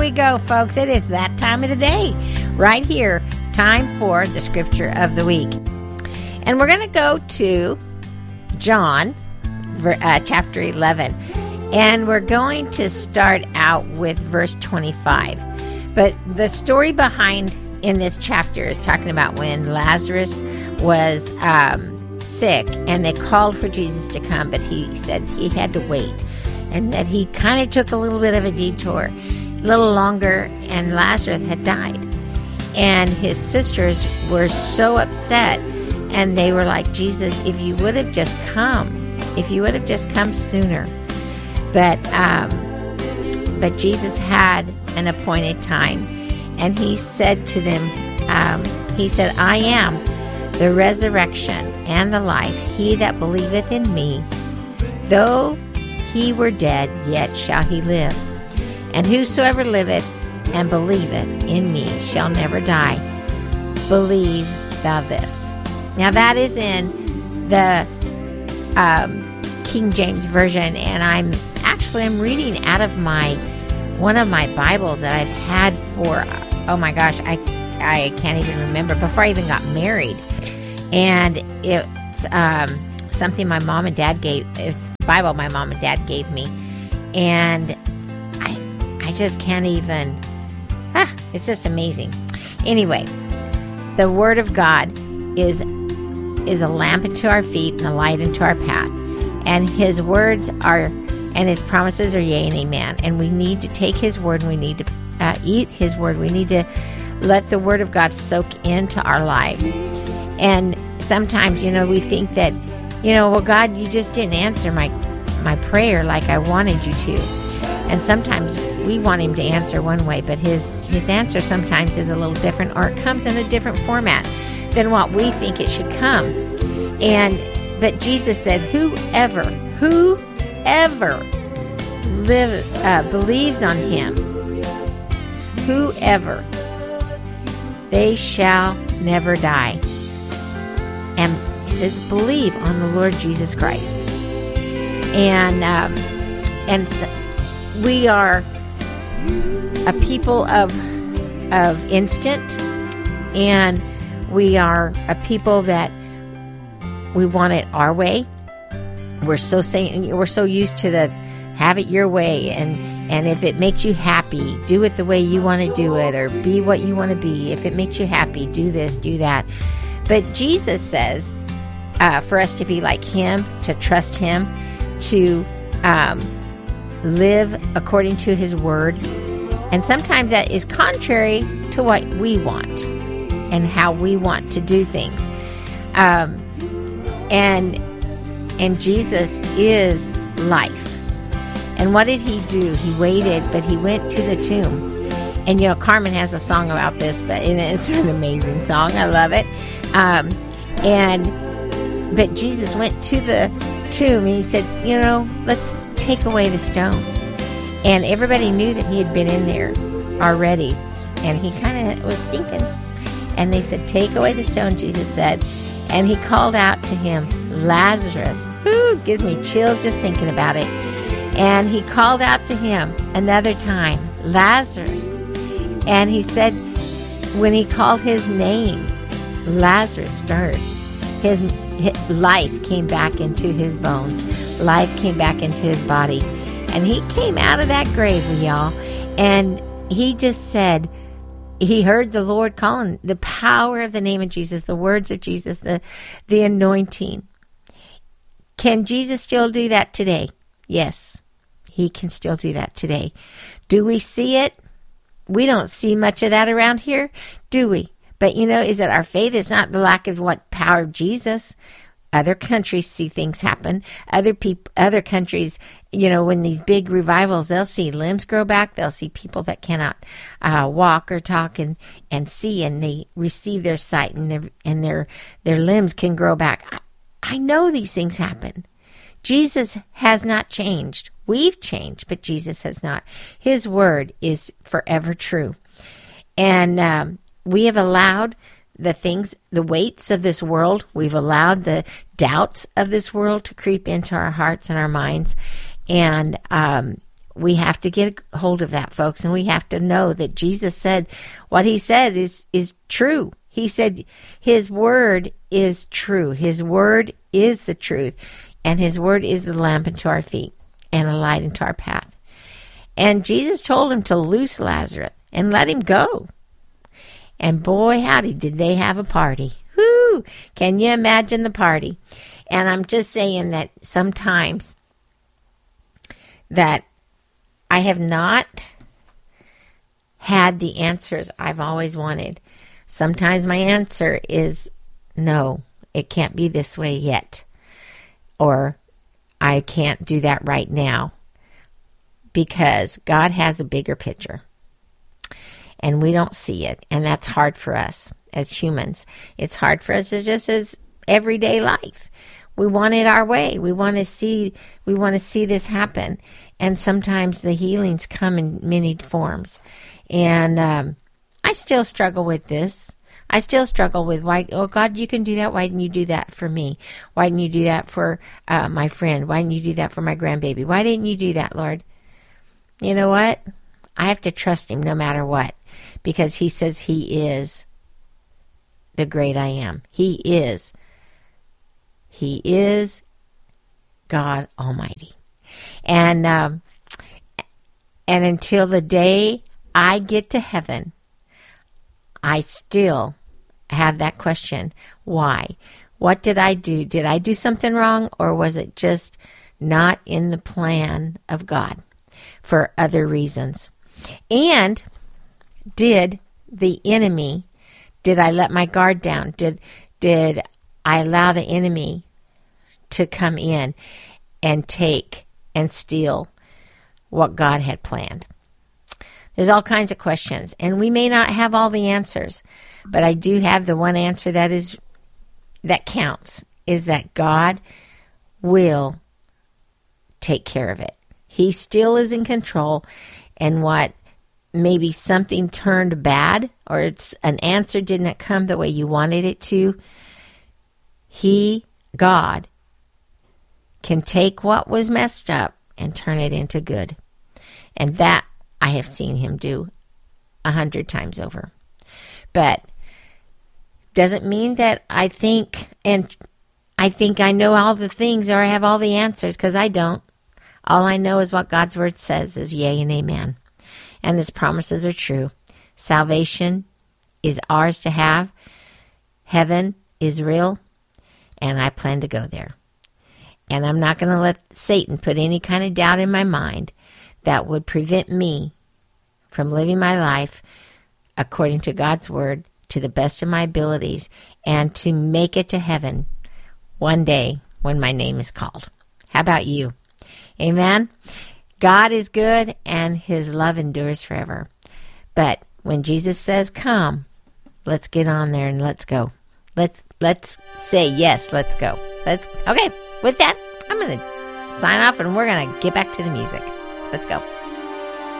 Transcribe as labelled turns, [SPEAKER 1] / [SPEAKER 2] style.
[SPEAKER 1] we go, folks. It is that time of the day. Right here, time for the scripture of the week. And we're going to go to John chapter 11. And we're going to start out with verse 25. But the story behind in this chapter is talking about when Lazarus was sick and they called for Jesus to come, but he said he had to wait. And that he kind of took a little bit of a detour, a little longer, and Lazarus had died. And his sisters were so upset, and they were like, Jesus, if you would have just come sooner. But Jesus had an appointed time, and he said to them, I am the resurrection and the life. He that believeth in me, though he were dead, yet shall he live. And whosoever liveth and believeth in me shall never die. Believe thou this. Now that is in the King James Version, and I'm reading out of one of my Bibles that I've had for, oh my gosh, I can't even remember, before I even got married. And it's something my mom and dad gave. It's the Bible my mom and dad gave me, and I just can't even. It's just amazing. Anyway, the Word of God is a lamp unto our feet and a light unto our path, and His words are, and His promises are yea and amen. And we need to take His word, and we need to eat His word. We need to let the Word of God soak into our lives. And sometimes, we think that, well, God, you just didn't answer my prayer like I wanted you to. And sometimes we want Him to answer one way, but His answer sometimes is a little different, or it comes in a different format than what we think it should come. But Jesus said, whoever believes on Him, whoever, they shall never die. And it says, believe on the Lord Jesus Christ. And so we are a people of instant, and we are a people that we want it our way. We're so used to the have it your way, and if it makes you happy, do it the way you want to do it, or be what you want to be. If it makes you happy, do this, do that. But Jesus says for us to be like Him, to trust Him, to live according to His word. And sometimes that is contrary to what we want and how we want to do things. And Jesus is life. And what did He do? He waited, but He went to the tomb. And, Carmen has a song about this, but it's an amazing song. I love it. But Jesus went to the tomb, and He said, let's take away the stone. And everybody knew that He had been in there already, and He kind of was stinking. And they said, take away the stone, Jesus said. And He called out to him, Lazarus. Ooh, gives me chills just thinking about it. And He called out to him another time, Lazarus. And He said, when He called his name, Lazarus stirred. His life came back into his bones. Life came back into his body. And he came out of that grave, y'all. And he just said, he heard the Lord calling, the power of the name of Jesus, the words of Jesus, the anointing. Can Jesus still do that today? Yes, He can still do that today. Do we see it? We don't see much of that around here, do we? But is it our faith? It's not the lack of what power of Jesus. Other countries see things happen. Other countries, when these big revivals, they'll see limbs grow back. They'll see people that cannot walk or talk and see, and they receive their sight, and their limbs can grow back. I know these things happen. Jesus has not changed. We've changed, but Jesus has not. His word is forever true. And we have allowed the weights of this world, we've allowed the doubts of this world to creep into our hearts and our minds. And we have to get a hold of that, folks, and we have to know that Jesus said what he said is true. He said his word is true. His word is the truth, and his word is the lamp unto our feet and a light into our path. And Jesus told him to loose Lazarus and let him go. And boy, howdy, did they have a party. Whoo! Can you imagine the party? And I'm just saying that sometimes that I have not had the answers I've always wanted. Sometimes my answer is no, it can't be this way yet. Or I can't do that right now. Because God has a bigger picture. And we don't see it. And that's hard for us as humans. It's hard for us as everyday life. We want it our way. We want to see this happen. And sometimes the healings come in many forms. And I still struggle with this. I still struggle with why, oh God, you can do that. Why didn't you do that for me? Why didn't you do that for my friend? Why didn't you do that for my grandbaby? Why didn't you do that, Lord? You know what? I have to trust him no matter what. Because he says he is the great I am. He is God Almighty. And until the day I get to heaven, I still have that question. Why? What did I do? Did I do something wrong, or was it just not in the plan of God for other reasons? And did I let my guard down? Did I allow the enemy to come in and take and steal what God had planned? There's all kinds of questions, and we may not have all the answers, but I do have the one answer that counts, is that God will take care of it. He still is in control, and what maybe something turned bad, or it's an answer didn't come the way you wanted it to, God, can take what was messed up and turn it into good. And that I have seen him do 100 times over. But doesn't mean that I think I know all the things or I have all the answers, because I don't. All I know is what God's word says is yea and amen. And his promises are true. Salvation is ours to have. Heaven is real. And I plan to go there. And I'm not going to let Satan put any kind of doubt in my mind that would prevent me from living my life according to God's word to the best of my abilities and to make it to heaven one day when my name is called. How about you? Amen? God is good and his love endures forever. But when Jesus says, come, let's get on there and let's go. Let's say yes, let's go. Okay, with that, I'm going to sign off and we're going to get back to the music. Let's go.